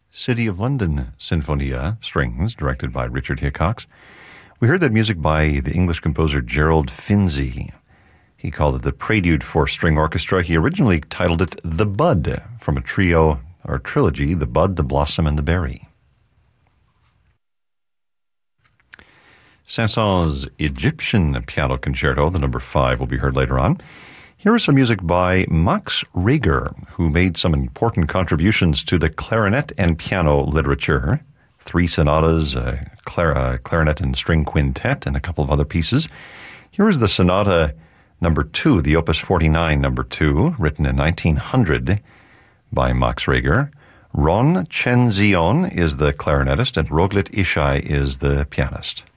City of London Sinfonia, strings, directed by Richard Hickox. We heard that music by the English composer Gerald Finzi. He called it the Prelude for String Orchestra. He originally titled it The Bud, from a trio or trilogy, The Bud, The Blossom, and The Berry. Saint-Saëns' Egyptian Piano Concerto, the number 5, will be heard later on. Here is some music by Max Reger, who made some important contributions to the clarinet and piano literature. 3 sonatas, a clarinet and string quintet, and a couple of other pieces. Here is the sonata number 2, the Opus 49 number 2, written in 1900 by Max Reger. Ron Chen-Zion is the clarinetist, and Roglit Ishai is the pianist.